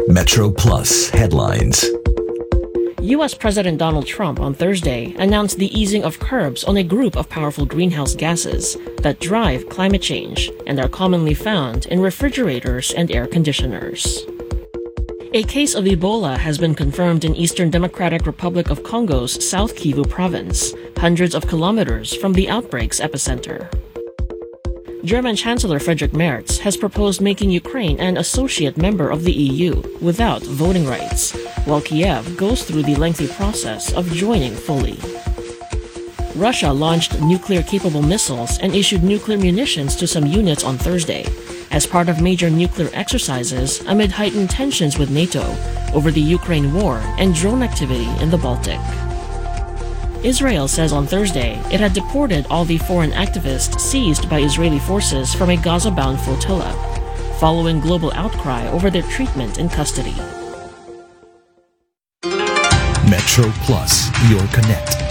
Metro Plus headlines. U.S. President Donald Trump on Thursday announced the easing of curbs on a group of powerful greenhouse gases that drive climate change and are commonly found in refrigerators and air conditioners. A case of Ebola has been confirmed in Eastern Democratic Republic of Congo's South Kivu province, hundreds of kilometers from the outbreak's epicenter. German Chancellor Friedrich Merz has proposed making Ukraine an associate member of the EU without voting rights, while Kiev goes through the lengthy process of joining fully. Russia launched nuclear-capable missiles and issued nuclear munitions to some units on Thursday, as part of major nuclear exercises amid heightened tensions with NATO over the Ukraine war and drone activity in the Baltic. Israel says on Thursday it had deported all the foreign activists seized by Israeli forces from a Gaza-bound flotilla, following global outcry over their treatment in custody. Metro Plus, your connect.